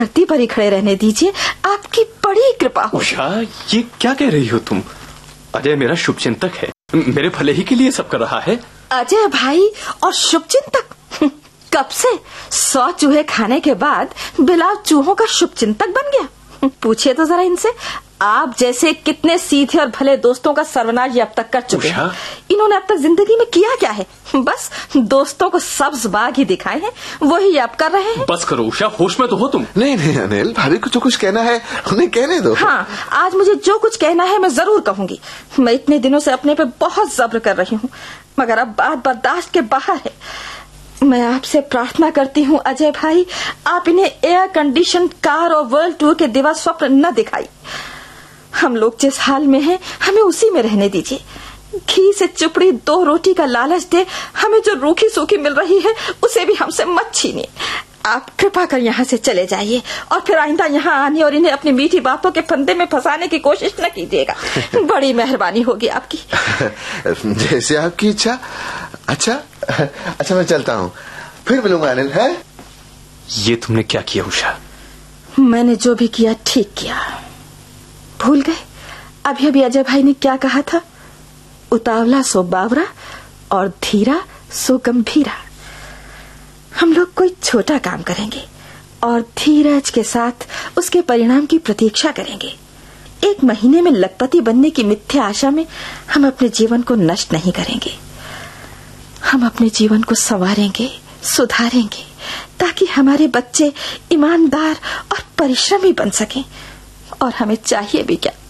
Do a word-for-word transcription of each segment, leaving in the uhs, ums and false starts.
धरती पर ही खड़े रहने दीजिए, आपकी बड़ी कृपा हो। उषा, ये क्या कह रही हो तुम? अजय मेरा शुभचिंतक है, मेरे भले ही के लिए सब कर रहा है। अजय भाई और शुभचिंतक? कब से सौ चूहे खाने के बाद बिलाव चूहों का शुभचिंतक बन गया? पूछिए तो जरा इनसे, आप जैसे कितने सीधे और भले दोस्तों का सर्वनाश अब तक कर चुके हैं। इन्होंने अब तक जिंदगी में किया क्या है? बस दोस्तों को सब्ज बाग ही दिखाए हैं, वही आप कर रहे हैं। बस करो उषा, होश में तो हो तुम। नहीं नहीं अनिल, भाभी को जो कुछ कहना है उन्हें कहने दो। हाँ, आज मुझे जो कुछ कहना है मैं जरूर कहूंगी। मैं इतने दिनों से अपने पे बहुत जब्र कर रही हूँ, मगर अब बात बर्दाश्त के बाहर है। मैं आपसे प्रार्थना करती हूँ अजय भाई, आप इन्हें एयर कंडीशन कार और वर्ल्ड टूर के दिवा स्वप्न न दिखाई। हम लोग जिस हाल में हैं, हमें उसी में रहने दीजिए। घी से चुपड़ी दो रोटी का लालच दे हमें जो रूखी सूखी मिल रही है, उसे भी हमसे मत छीनिए। आप कृपा कर यहाँ से चले जाइए और फिर आइंदा यहाँ आने और इन्हें अपनी मीठी बातों के फंदे में फंसाने की कोशिश न कीजिएगा। बड़ी मेहरबानी होगी आपकी। जैसे आपकी इच्छा। अच्छा अच्छा, मैं चलता हूँ, फिर मिलूंगा अनिल। है ये तुमने क्या किया उषा? मैंने जो भी किया ठीक किया। भूल गए अभी अभी अजय भाई ने क्या कहा था? उतावला सो बावरा और धीरा सो गंभीरा। हम लोग कोई छोटा काम करेंगे और धीरज के साथ उसके परिणाम की प्रतीक्षा करेंगे। एक महीने में लखपति बनने की मिथ्या आशा में हम अपने जीवन को नष्ट नहीं करेंगे। हम अपने जीवन को संवारेंगे, सुधारेंगे, ताकि हमारे बच्चे ईमानदार और परिश्रमी बन सकें। और हमें चाहिए भी क्या?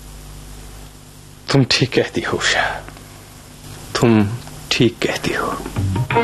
तुम ठीक कहती हो उषा, तुम ठीक कहती हो।